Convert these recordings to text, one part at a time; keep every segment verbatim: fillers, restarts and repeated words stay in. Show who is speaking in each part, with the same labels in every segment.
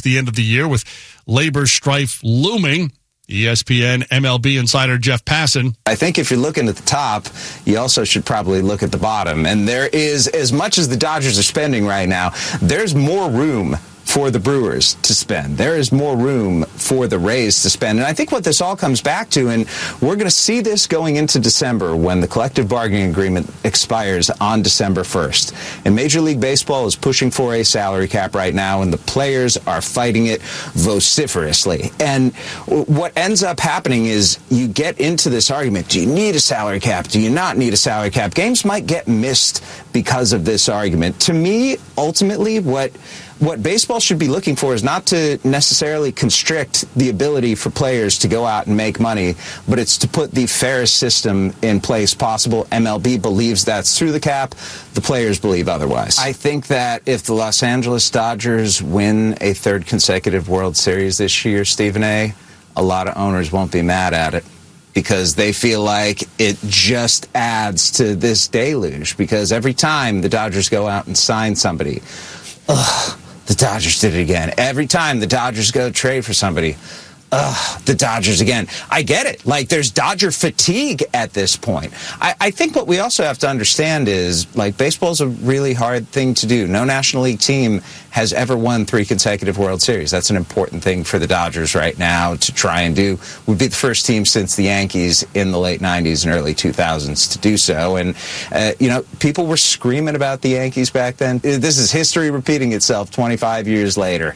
Speaker 1: the end of the year with labor strife looming. E S P N M L B insider Jeff Passan.
Speaker 2: I think if you're looking at the top, you also should probably look at the bottom. And there is, as much as the Dodgers are spending right now, there's more room for the Brewers to spend. There is more room for the Rays to spend. And I think what this all comes back to, and we're going to see this going into December when the collective bargaining agreement expires on December first. And Major League Baseball is pushing for a salary cap right now, and the players are fighting it vociferously. And what ends up happening is you get into this argument. Do you need a salary cap? Do you not need a salary cap? Games might get missed because of this argument. To me, ultimately, what What baseball should be looking for is not to necessarily constrict the ability for players to go out and make money, but it's to put the fairest system in place possible. M L B believes that's through the cap. The players believe otherwise. I think that if the Los Angeles Dodgers win a third consecutive World Series this year, Stephen A., a lot of owners won't be mad at it, because they feel like it just adds to this deluge. Because every time the Dodgers go out and sign somebody, ugh, the Dodgers did it again. Every time the Dodgers go trade for somebody, ugh, the Dodgers again. I get it. Like, there's Dodger fatigue at this point. I, I think what we also have to understand is, like, baseball's a really hard thing to do. No National League team has ever won three consecutive World Series. That's an important thing for the Dodgers right now to try and do. We'd be the first team since the Yankees in the late nineties and early two thousands to do so. And, uh, you know, people were screaming about the Yankees back then. This is history repeating itself twenty-five years later.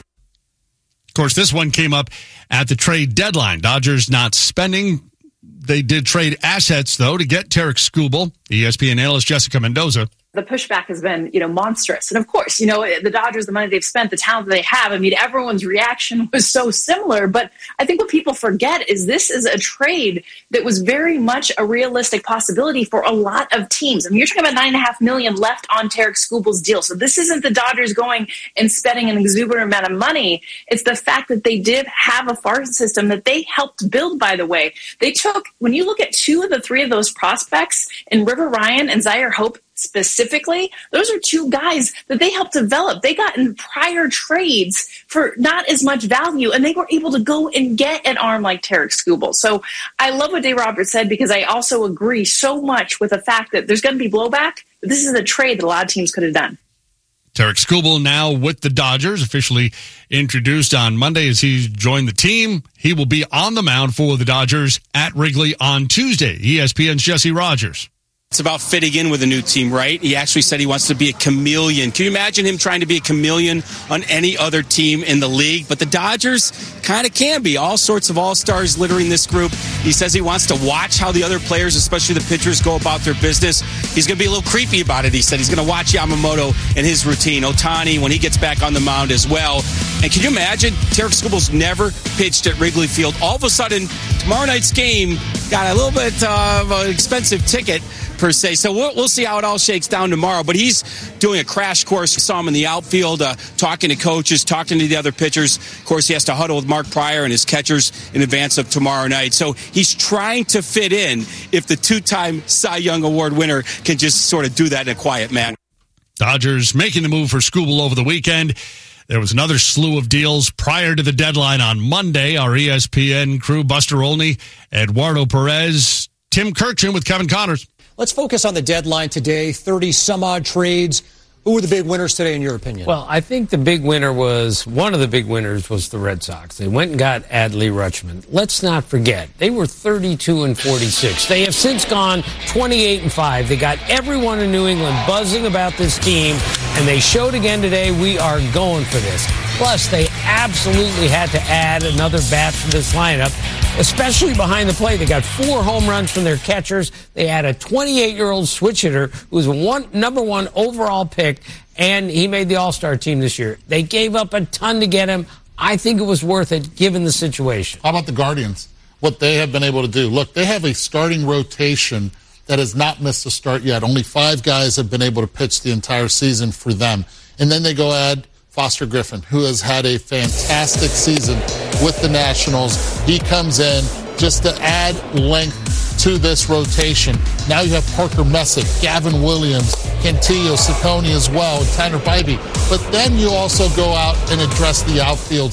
Speaker 1: Of course, this one came up at the trade deadline. Dodgers not spending. They did trade assets, though, to get Tarik Skubal. E S P N analyst Jessica Mendoza.
Speaker 3: The pushback has been, you know, monstrous. And of course, you know, the Dodgers, the money they've spent, the talent that they have, I mean, everyone's reaction was so similar. But I think what people forget is this is a trade that was very much a realistic possibility for a lot of teams. I mean, you're talking about nine and a half million left on Tarik Skubal's deal. So this isn't the Dodgers going and spending an exuberant amount of money. It's the fact that they did have a farm system that they helped build, by the way. They took, when you look at two of the three of those prospects in River Ryan and Zaire Hope, specifically, those are two guys that they helped develop. They got in prior trades for not as much value, and they were able to go and get an arm like Tarik Skubal. So I love what Dave Roberts said, because I also agree so much with the fact that there's going to be blowback. But this is a trade that a lot of teams could have done.
Speaker 1: Tarik Skubal now with the Dodgers, officially introduced on Monday as he's joined the team. He will be on the mound for the Dodgers at Wrigley on Tuesday. E S P N's Jesse Rogers.
Speaker 4: It's about fitting in with a new team, right? He actually said he wants to be a chameleon. Can you imagine him trying to be a chameleon on any other team in the league? But the Dodgers kind of can be. All sorts of all-stars littering this group. He says he wants to watch how the other players, especially the pitchers, go about their business. He's going to be a little creepy about it, he said. He's going to watch Yamamoto and his routine. Ohtani, when he gets back on the mound as well. And can you imagine? Tarik Skubal's never pitched at Wrigley Field. All of a sudden, tomorrow night's game got a little bit of an expensive ticket, per se. So we'll, we'll see how it all shakes down tomorrow. But he's doing a crash course. We saw him in the outfield, uh, talking to coaches, talking to the other pitchers. Of course, he has to huddle with Mark Pryor and his catchers in advance of tomorrow night. So he's trying to fit in if the two-time Cy Young Award winner can just sort of do that in a quiet manner.
Speaker 1: Dodgers making the move for Skubal over the weekend. There was another slew of deals prior to the deadline on Monday. Our E S P N crew, Buster Olney, Eduardo Perez, Tim Kirchin with Kevin Connors.
Speaker 5: Let's focus on the deadline today, thirty some odd trades. Who were the big winners today, in your opinion?
Speaker 6: Well, I think the big winner was, one of the big winners was the Red Sox. They went and got Adley Rutschman. Let's not forget, they were thirty-two and forty-six. They have since gone twenty-eight and five. They got everyone in New England buzzing about this team, and they showed again today, we are going for this. Plus, they absolutely had to add another bat to this lineup, especially behind the plate. They got four home runs from their catchers. They had a twenty-eight-year-old switch hitter who was a one, number one overall pick, and he made the All-Star team this year. They gave up a ton to get him. I think it was worth it, given the situation.
Speaker 7: How about the Guardians? What they have been able to do. Look, they have a starting rotation that has not missed a start yet. Only five guys have been able to pitch the entire season for them. And then they go add Foster Griffin, who has had a fantastic season with the Nationals. He comes in just to add length to this rotation. Now you have Parker Messick, Gavin Williams, Cantillo, Ciccone as well, and Tanner Bybee. But then you also go out and address the outfield